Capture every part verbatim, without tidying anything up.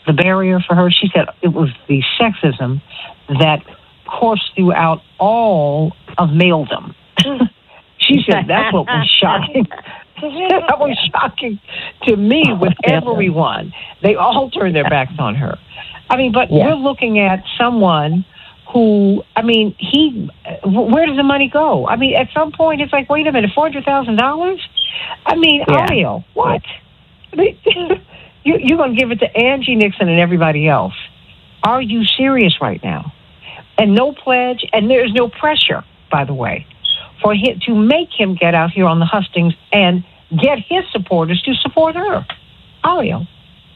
the barrier for her? She said it was the sexism that coursed throughout all of maledom. She said that's what was shocking. That was shocking to me with everyone. They all turned their backs on her. I mean, but yeah. we're looking at someone who, I mean, he, where does the money go? I mean, at some point, it's like, wait a minute, four hundred thousand dollars? I mean, yeah. Ariel, what? I mean, you, you're going to give it to Angie Nixon and everybody else. Are you serious right now? And no pledge, and there's no pressure, by the way, for him to make him get out here on the hustings and get his supporters to support her. Ariel.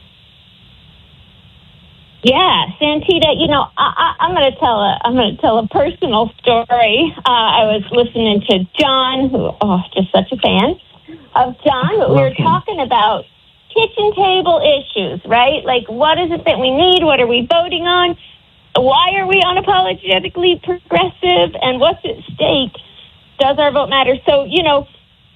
Yeah, Santita, you know, I, I, I'm going to tell a I'm going to tell a personal story. Uh, I was listening to John, who oh, just such a fan of John. But we were him. talking about kitchen table issues, right? Like, what is it that we need? What are we voting on? Why are we unapologetically progressive? And what's at stake? Does our vote matter? So, you know,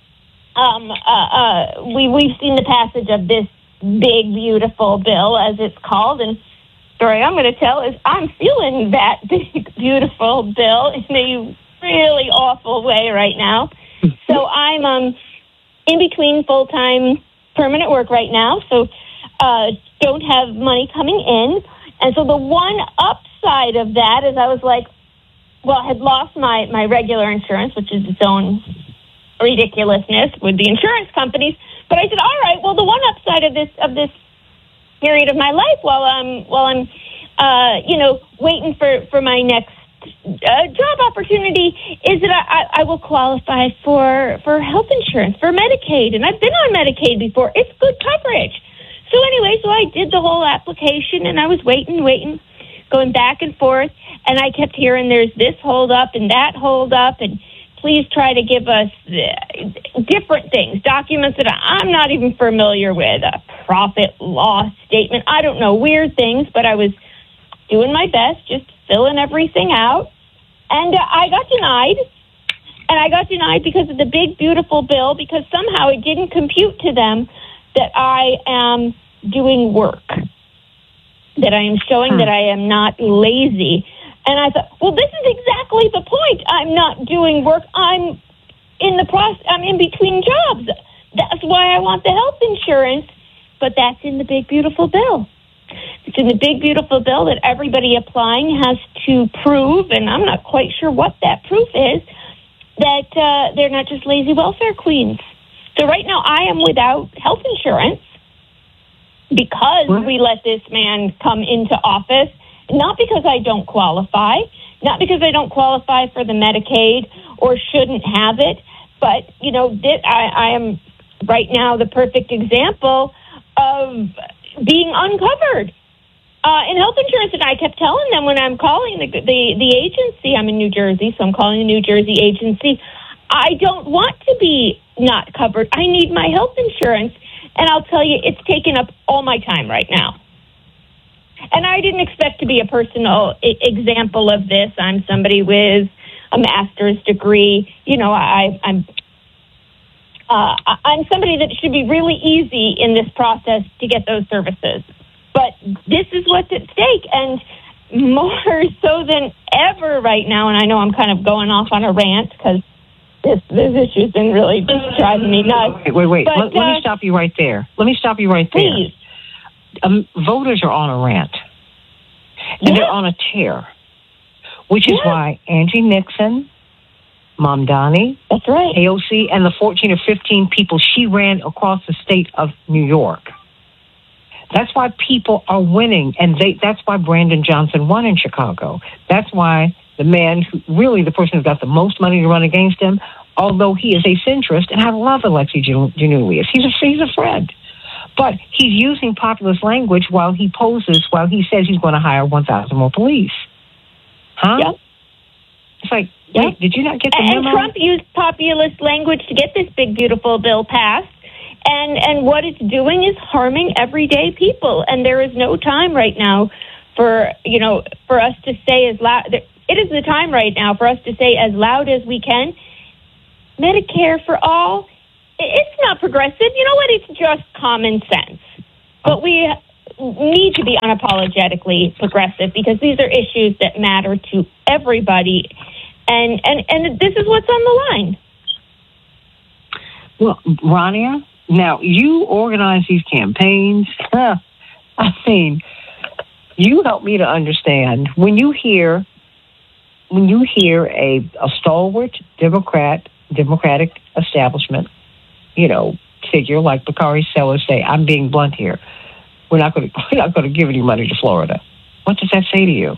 um, uh, uh, we we've seen the passage of this big, beautiful bill, as it's called, and story I'm going to tell is I'm feeling that big, beautiful bill in a really awful way right now. So I'm um, in between full-time permanent work right now, so uh, don't have money coming in. And so the one upside of that is I was like, well, I had lost my, my regular insurance, which is its own ridiculousness with the insurance companies. But I said, all right, well, the one upside of this of this period of my life while I'm while I'm uh, you know waiting for, for my next uh, job opportunity is that I, I will qualify for for health insurance, for Medicaid, and I've been on Medicaid before. It's good coverage. So anyway, so I did the whole application, and I was waiting, waiting, going back and forth, and I kept hearing there's this hold up and that hold up, and please try to give us different things, documents that I'm not even familiar with, a profit loss statement. I don't know, weird things, but I was doing my best, just filling everything out. And uh, I got denied. And I got denied because of the big, beautiful bill, because somehow it didn't compute to them that I am doing work, that I am showing hmm. that I am not lazy. And I thought, well, this is exactly the point. I'm not doing work. I'm in the process. I'm in between jobs. That's why I want the health insurance. But that's in the big, beautiful bill. It's in the big, beautiful bill that everybody applying has to prove, and I'm not quite sure what that proof is, that uh, they're not just lazy welfare queens. So right now I am without health insurance because what? we let this man come into office. Not because I don't qualify, not because I don't qualify for the Medicaid or shouldn't have it, but, you know, I, I am right now the perfect example of being uncovered uh, in health insurance. And I kept telling them when I'm calling the, the, the agency, I'm in New Jersey, so I'm calling the New Jersey agency, I don't want to be not covered. I need my health insurance. And I'll tell you, it's taken up all my time right now. And I didn't expect to be a personal I- example of this. I'm somebody with a master's degree. You know, I, I'm uh, I'm somebody that should be really easy in this process to get those services. But this is what's at stake, and more so than ever right now. And I know I'm kind of going off on a rant because this this issue's been really driving me nuts. Wait, wait, wait. But, let, let uh, me stop you right there. Let me stop you right there. Please. Um, voters are on a rant, and yeah. they're on a tear, which is yeah. why Angie Nixon, Mamdani, that's right, A O C, and the fourteen or fifteen people she ran across the state of New York. That's why people are winning, and they, that's why Brandon Johnson won in Chicago. That's why the man, who, really the person who's got the most money to run against him, although he is a centrist, and I love Alexi Giannoulias. He's a, he's a friend. But he's using populist language while he poses, while he says he's going to hire one thousand more police. Huh? Yep. It's like, yep. wait, did you not get the and, memo? And Trump used populist language to get this big, beautiful bill passed. And and what it's doing is harming everyday people. And there is no time right now for, you know, for us to say as loud. It is the time right now for us to say as loud as we can, Medicare for all. It's not progressive. You know what? It's just common sense. But we need to be unapologetically progressive because these are issues that matter to everybody, and and, and this is what's on the line. Well, Rania, now you organize these campaigns. Huh. I mean, you help me to understand when you hear when you hear a, a stalwart Democrat Democratic establishment, you know, figure like Bakari Sellers say, "I'm being blunt here. We're not going to we're not going to give any money to Florida." What does that say to you?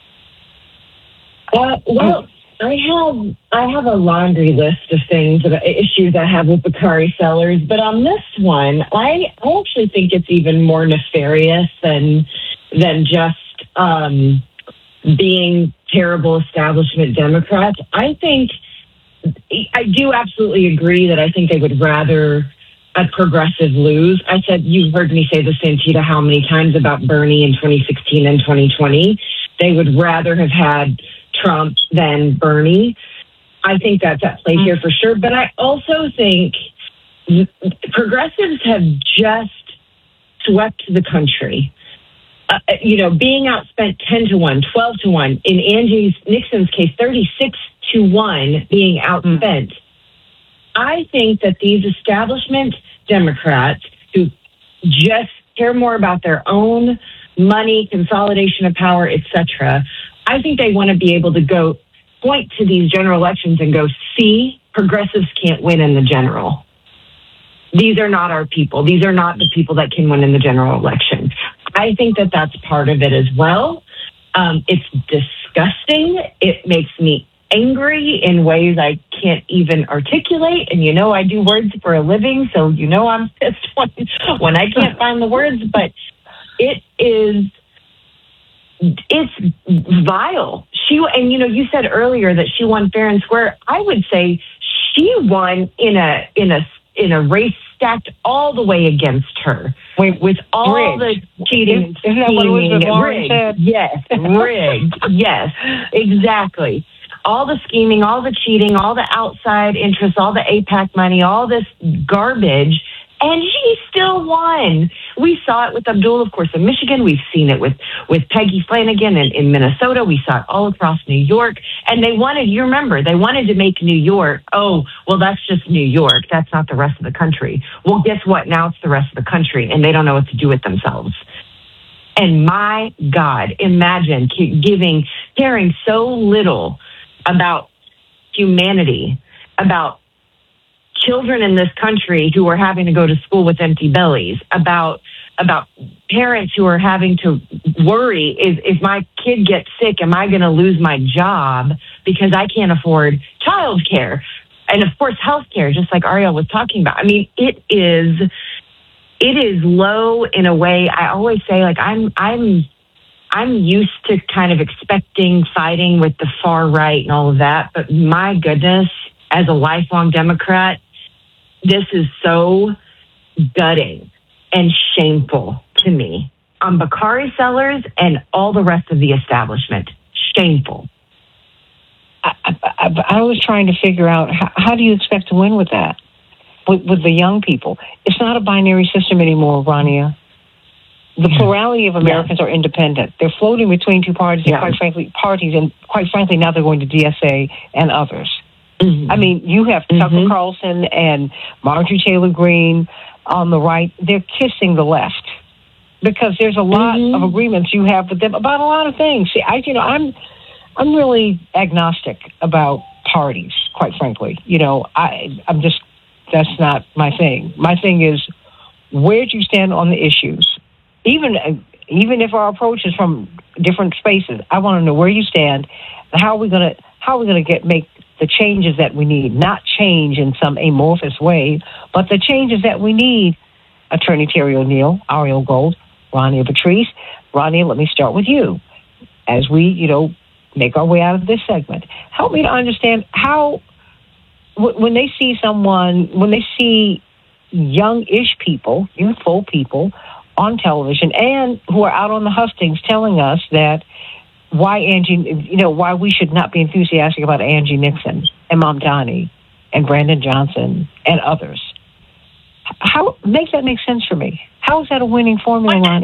Uh, well, I have I have a laundry list of things, about issues I have with Bakari Sellers, but on this one, I, I actually think it's even more nefarious than than just um, being terrible establishment Democrats. I think I do absolutely agree that I think they would rather a progressive lose. I said, you've heard me say this, Santita, how many times about Bernie in twenty sixteen and twenty twenty. They would rather have had Trump than Bernie. I think that's at play here for sure. But I also think progressives have just swept the country. Uh, you know, being outspent ten to one, twelve to one. In Angie Nixon's case, thirty-six to one being outspent. Mm. I think that these establishment Democrats who just care more about their own money, consolidation of power, et cetera, I think they want to be able to go point to these general elections and go, see, progressives can't win in the general. These are not our people. These are not the people that can win in the general election. I think that that's part of it as well. Um, it's disgusting. It makes me angry in ways I can't even articulate. And you know, I do words for a living, so you know I'm pissed when, when I can't find the words. But it is, it's vile. She, and you know, you said earlier that she won fair and square. I would say she won in a in a in a race stacked all the way against her. With, with all rigged. the cheating, isn't that what Elizabeth Warren said? Yes, rigged. Yes, exactly. All the scheming, all the cheating, all the outside interests, all the AIPAC money, all this garbage, and she still won. We saw it with Abdul, of course, in Michigan. We've seen it with, with Peggy Flanagan in, in Minnesota. We saw it all across New York. And they wanted, you remember, they wanted to make New York, oh, well, that's just New York. That's not the rest of the country. Well, guess what? Now it's the rest of the country, and they don't know what to do with themselves. And my God, imagine giving, caring so little about humanity, about children in this country who are having to go to school with empty bellies, about about parents who are having to worry, is if my kid gets sick, am I going to lose my job because I can't afford childcare? And of course, healthcare, just like Ariel was talking about. I mean, it is it is low in a way. I always say, like, I'm I'm I'm used to kind of expecting fighting with the far right and all of that, but my goodness, as a lifelong Democrat, this is so gutting and shameful to me on Bakari Sellers and all the rest of the establishment. Shameful. I, I, I was trying to figure out, how, how do you expect to win with that, with, with the young people? It's not a binary system anymore, Rania. The plurality of Americans yeah. are independent. They're floating between two parties, yeah. and quite frankly, parties, and quite frankly, now they're going to D S A and others. Mm-hmm. I mean, you have Tucker mm-hmm. Carlson and Marjorie Taylor Greene on the right. They're kissing the left because there's a lot mm-hmm. of agreements you have with them about a lot of things. See, I, you know, I'm, I'm really agnostic about parties, quite frankly. You know, I, I'm just, that's not my thing. My thing is, where do you stand on the issues? Even even if our approach is from different spaces, I want to know where you stand. And how are we gonna how are we gonna get make the changes that we need? Not change in some amorphous way, but the changes that we need. Attorney Terry O'Neill, Ariel Gold, Rania Patrice. Rania, let me start with you as we you know make our way out of this segment. Help me to understand how w- when they see someone when they see young-ish people, youthful people, on television and who are out on the hustings telling us that why Angie, you know, why we should not be enthusiastic about Angie Nixon and Mamdani and Brandon Johnson and others. How make that make sense for me? How is that a winning formula, Rania?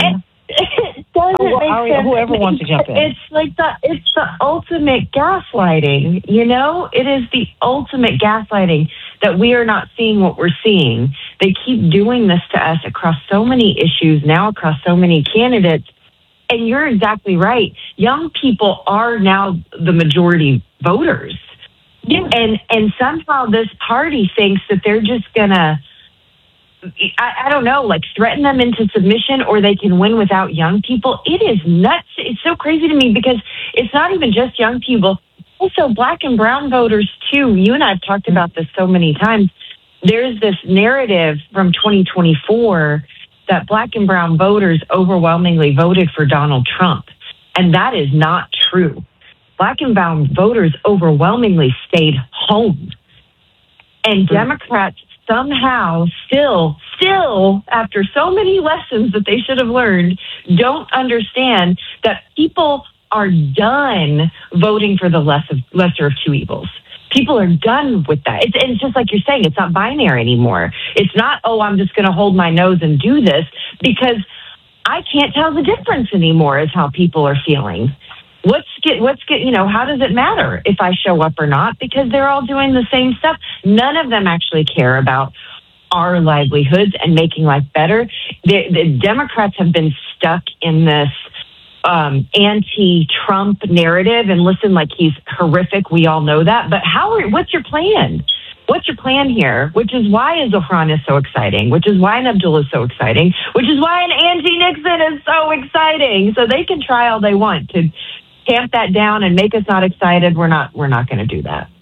it doesn't oh, make Aria, sense. Whoever wants to jump in. It's like the it's the ultimate gaslighting. You know, it is the ultimate gaslighting that we are not seeing what we're seeing. They keep doing this to us across so many issues now, across so many candidates. And you're exactly right. Young people are now the majority voters. Yeah. And and somehow this party thinks that they're just gonna, I, I don't know, like threaten them into submission, or they can win without young people. It is nuts. It's so crazy to me because it's not even just young people. Also, black and brown voters too. You and I have talked about this so many times. There's this narrative from twenty twenty-four that black and brown voters overwhelmingly voted for Donald Trump, and that is not true. Black and brown voters overwhelmingly stayed home. And Democrats somehow still, still, after so many lessons that they should have learned, don't understand that people are done voting for the less of, lesser of two evils. People are done with that. It's, it's just like you're saying, it's not binary anymore. It's not, oh, I'm just going to hold my nose and do this, because I can't tell the difference anymore is how people are feeling. What's get, what's get, you know, how does it matter if I show up or not? Because they're all doing the same stuff. None of them actually care about our livelihoods and making life better. The, the Democrats have been stuck in this um, anti-Trump narrative, and listen, like, he's horrific. We all know that. But how? Are, what's your plan? What's your plan here? Which is why Zohran is so exciting, which is why Abdullah is so exciting, which is why an Angie Nixon is so exciting. So they can try all they want to tamp that down and make us not excited. We're not. We're not going to do that.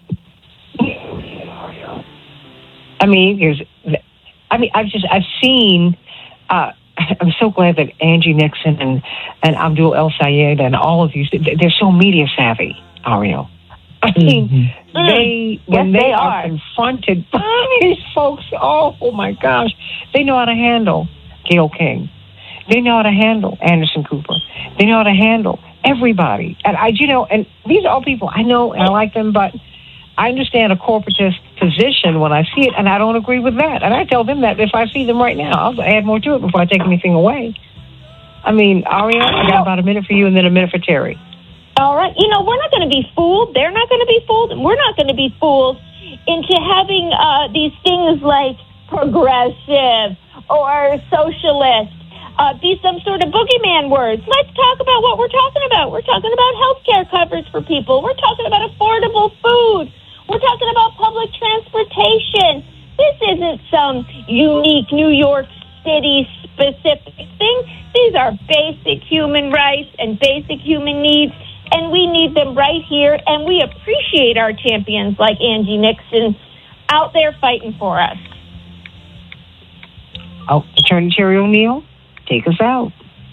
I mean, there's. I mean, I've just I've seen. Uh, I'm so glad that Angie Nixon and and Abdul El Sayed and all of these, they're so media savvy, Ariel. I mean, mm-hmm. they when yes, they, they are. are confronted by these folks, oh, oh my gosh, they know how to handle Gayle King. They know how to handle Anderson Cooper. They know how to handle everybody. And I, you know, and these are all people I know and I like them, but I understand a corporatist position when I see it, and I don't agree with that. And I tell them that if I see them right now, I'll add more to it before I take anything away. I mean, Ariel, I got about a minute for you and then a minute for Terry. All right. You know, we're not going to be fooled. They're not going to be fooled. And we're not going to be fooled into having uh, these things like progressive or socialist uh, be some sort of boogeyman words. Let's talk about what we're talking about. We're talking about health care coverage for people. We're talking about affordable food. We're talking about public transportation. This isn't some unique New York City specific thing. These are basic human rights and basic human needs, and we need them right here, and we appreciate our champions like Angie Nixon out there fighting for us. Oh, Attorney Terry O'Neill, take us out.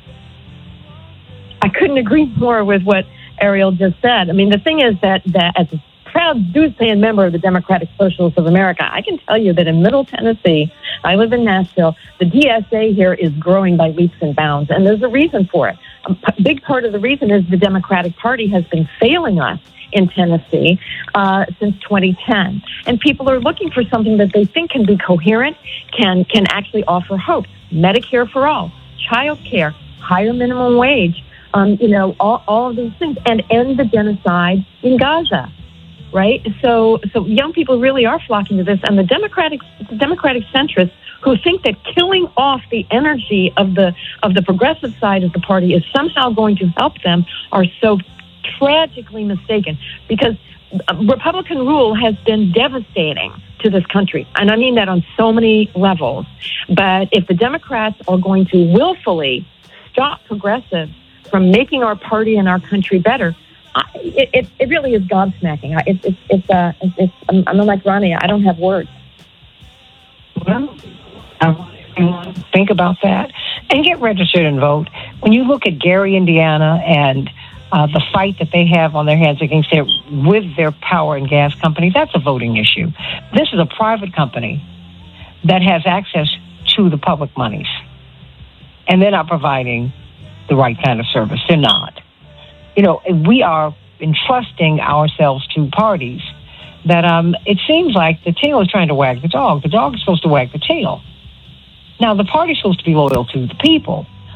I couldn't agree more with what Ariel just said. I mean, the thing is that, that as a proud Deuce-paying member of the Democratic Socialists of America, I can tell you that in Middle Tennessee, I live in Nashville, the D S A here is growing by leaps and bounds, and there's a reason for it. A p- big part of the reason is the Democratic Party has been failing us in Tennessee uh, since twenty ten, and people are looking for something that they think can be coherent, can can actually offer hope. Medicare for all, child care, higher minimum wage, um, you know, all, all of these things, and end the genocide in Gaza. Right, so so young people really are flocking to this, and the Democratic the Democratic centrists who think that killing off the energy of the of the progressive side of the party is somehow going to help them are so tragically mistaken. Because Republican rule has been devastating to this country, and I mean that on so many levels. But if the Democrats are going to willfully stop progressives from making our party and our country better, It, it it really is gobsmacking. It's it's it's uh it's, it's I'm, I'm like Ronnie. I don't have words. Well, I want everyone to think about that and get registered and vote. When you look at Gary, Indiana, and uh, the fight that they have on their hands against their with their power and gas company, that's a voting issue. This is a private company that has access to the public monies, and they're not providing the right kind of service. They're not. You know, we are entrusting ourselves to parties that um, it seems like the tail is trying to wag the dog. The dog is supposed to wag the tail. Now, the party's supposed to be loyal to the people,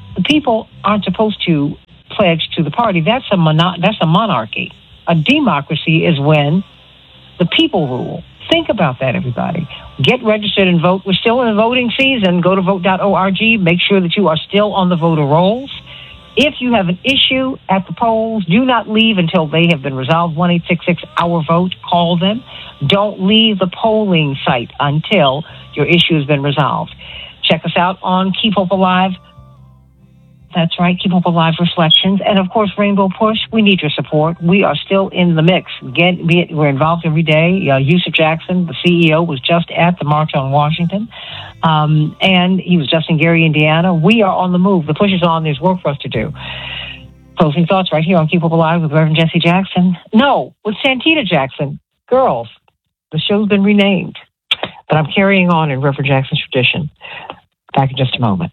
the people aren't supposed to pledge to the party. That's a mono- that's a monarchy. A democracy is when the people rule. Think about that, everybody. Get registered and vote. We're still in the voting season. Go to vote dot org. Make sure that you are still on the voter rolls. If you have an issue at the polls, do not leave until they have been resolved. one eight six six our vote. Call them. Don't leave the polling site until your issue has been resolved. Check us out on Keep Hope Alive. That's right, Keep Hope Alive Reflections. And, of course, Rainbow Push, we need your support. We are still in the mix. Get, be it, we're involved every day. Uh, Yusuf Jackson, the C E O, was just at the March on Washington. Um, and he was just in Gary, Indiana. We are on the move. The push is on. There's work for us to do. Closing thoughts right here on Keep Hope Alive with Reverend Jesse Jackson. No, with Santita Jackson. Girls, the show's been renamed. But I'm carrying on in Reverend Jackson's tradition. Back in just a moment.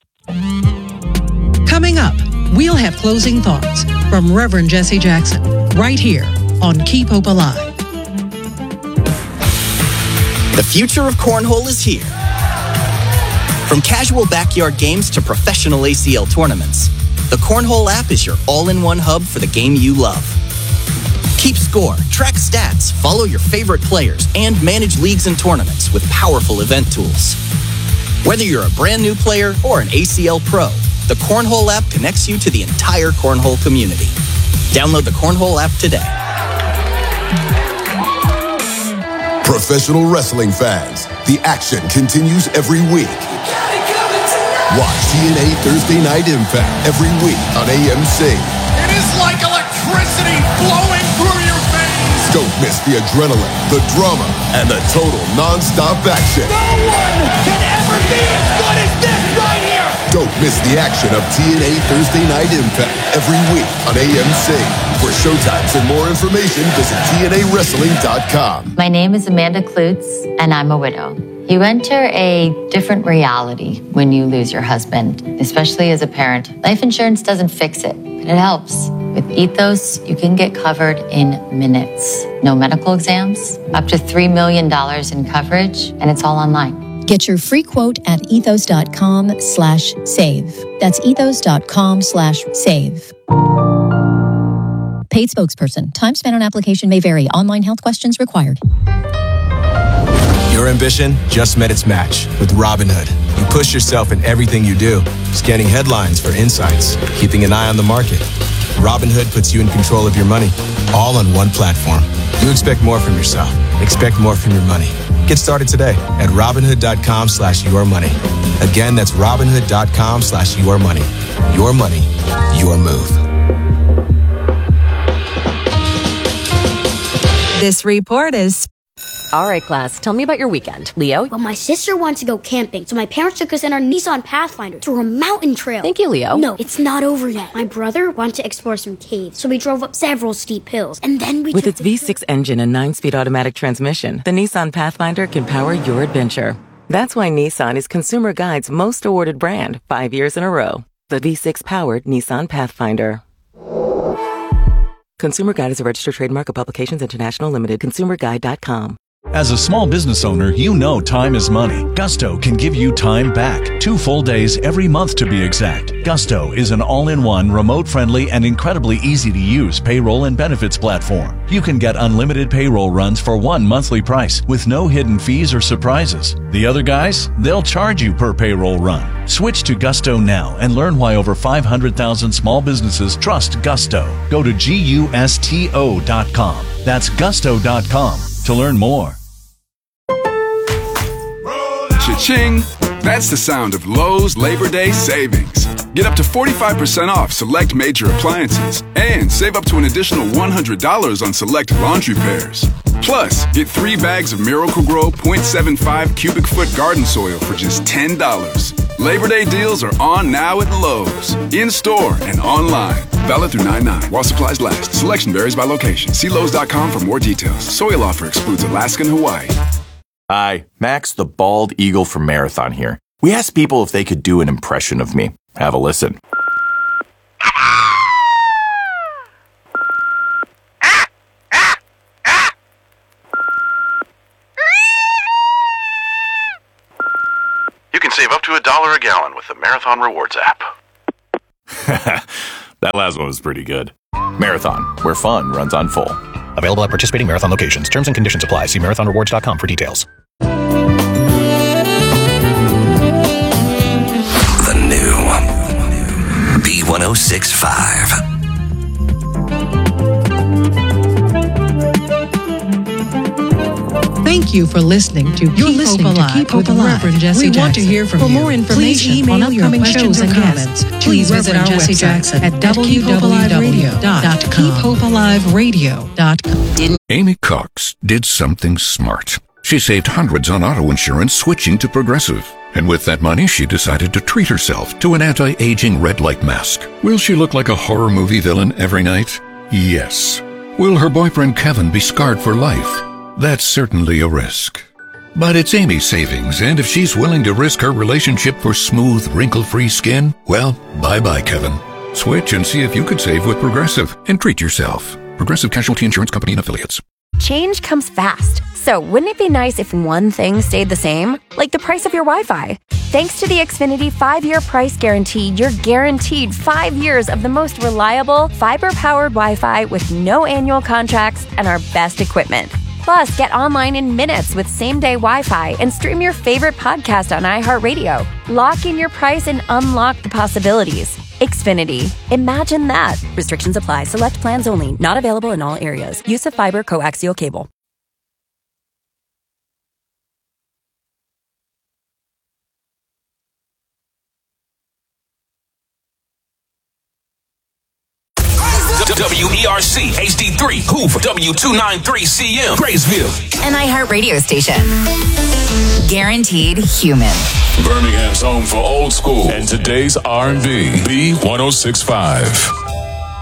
Coming up, we'll have closing thoughts from Reverend Jesse Jackson right here on Keep Hope Alive. The future of cornhole is here. From casual backyard games to professional A C L tournaments, the Cornhole app is your all-in-one hub for the game you love. Keep score, track stats, follow your favorite players, and manage leagues and tournaments with powerful event tools. Whether you're a brand new player or an A C L pro, the Cornhole app connects you to the entire Cornhole community. Download the Cornhole app today. Professional wrestling fans, the action continues every week. Watch T N A Thursday Night Impact every week on A M C. It is like electricity flowing through your veins. Don't miss the adrenaline, the drama, and the total non-stop action. No one can ever be as good as this right here. Don't miss the action of T N A Thursday Night Impact every week on A M C. For showtimes and more information, visit T N A wrestling dot com. My name is Amanda Klutz, and I'm a widow. You enter a different reality when you lose your husband, especially as a parent. Life insurance doesn't fix it, but it helps. With Ethos, you can get covered in minutes. No medical exams, up to three million dollars in coverage, and it's all online. Get your free quote at ethos.com slash save. That's ethos.com slash save. Paid spokesperson. Time spent on application may vary. Online health questions required. Your ambition just met its match with Robinhood. You push yourself in everything you do, scanning headlines for insights, keeping an eye on the market. Robinhood puts you in control of your money, all on one platform. You expect more from yourself. Expect more from your money. Get started today at Robinhood.com slash your money. Again, that's Robinhood.com slash your money. Your money, your move. This report is... All right, class, tell me about your weekend. Leo? Well, my sister wanted to go camping, so my parents took us in our Nissan Pathfinder through a mountain trail. Thank you, Leo. No, it's not over yet. My brother wanted to explore some caves, so we drove up several steep hills, and then we... With its V six engine and nine-speed automatic transmission, the Nissan Pathfinder can power your adventure. That's why Nissan is Consumer Guide's most awarded brand, five years in a row. The V six-powered Nissan Pathfinder. Consumer Guide is a registered trademark of Publications International Limited. consumer guide dot com. As a small business owner, you know time is money. Gusto can give you time back. Two full days every month to be exact. Gusto is an all-in-one, remote-friendly, and incredibly easy-to-use payroll and benefits platform. You can get unlimited payroll runs for one monthly price with no hidden fees or surprises. The other guys, they'll charge you per payroll run. Switch to Gusto now and learn why over five hundred thousand small businesses trust Gusto. Go to gusto dot com. That's gusto dot com to learn more. Cha-ching! That's the sound of Lowe's Labor Day savings. Get up to forty-five percent off select major appliances and save up to an additional one hundred dollars on select laundry pairs. Plus, get three bags of Miracle-Gro point seven five cubic foot garden soil for just ten dollars. Labor Day deals are on now at Lowe's. In-store and online. Valid through nine nine while supplies last. Selection varies by location. See Lowe's dot com for more details. Soil offer excludes Alaska and Hawaii. Hi, Max the Bald Eagle from Marathon here. We asked people if they could do an impression of me. Have a listen. You can save up to a dollar a gallon with the Marathon Rewards app. That last one was pretty good. Marathon, where fun runs on full. Available at participating Marathon locations. Terms and conditions apply. See marathon rewards dot com for details. The new B one oh six point five. Thank you for listening to You're Keep listening Hope Alive to Keep Hope with Alive. Reverend Jesse we Jackson. Want to hear from for you. For more information email on upcoming shows and comments, please visit our Jesse website Jackson at w w w dot keep hope alive radio dot com. Amy Cox did something smart. She saved hundreds on auto insurance switching to Progressive. And with that money, she decided to treat herself to an anti-aging red light mask. Will she look like a horror movie villain every night? Yes. Will her boyfriend Kevin be scarred for life? That's certainly a risk. But it's Amy's savings, and if she's willing to risk her relationship for smooth, wrinkle-free skin, well, bye-bye, Kevin. Switch and see if you could save with Progressive and treat yourself. Progressive Casualty Insurance Company and Affiliates. Change comes fast. So wouldn't it be nice if one thing stayed the same? Like the price of your Wi-Fi. Thanks to the Xfinity five-year price guarantee, you're guaranteed five years of the most reliable, fiber-powered Wi-Fi with no annual contracts and our best equipment. Plus, get online in minutes with same-day Wi-Fi and stream your favorite podcast on iHeartRadio. Lock in your price and unlock the possibilities. Xfinity. Imagine that. Restrictions apply. Select plans only. Not available in all areas. Use of fiber coaxial cable. W E R C H D three Hoover W two ninety-three C M Graysville. An iHeart radio station. Guaranteed human. Birmingham's home for old school and today's R and B. B one oh six point five.